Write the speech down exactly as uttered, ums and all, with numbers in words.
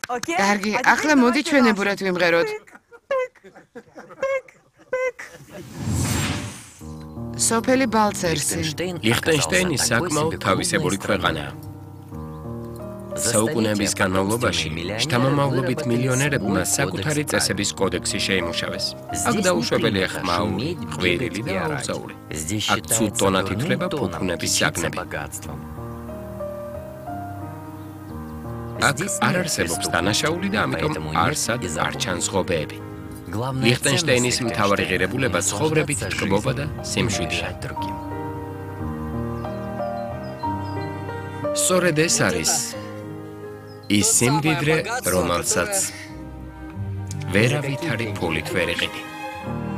კარგი, ახლა მოდი ჩვენ ებურად ვიმღეროთ. სოფელი ბალცერსი. ლიხტენშტაინი საკმაოდ თავისებური ქვეყანაა. საუკუნეების განმავლობაში შთამომავლობით მილიონერებმა საკუთარი წესების კოდექსი შეიმუშავეს. აქ დაუშვებელია ხმაური, ხვირილი და აუზაური. აქ ცუდ ტონად ითვლება ფუფუნების საგნები. აქ არ არსებობს დანაშაული და ამიტომ არსად არ ჩანს ღობეები. ლიხტენშტაინის მთავარი ღირებულება ცხოვრებით ტკბობა და სიმშვიდეა. სწორედ ეს არის ის სიმდიდრე, რომელსაც ვერავითარი ფულით ვერ იყიდი.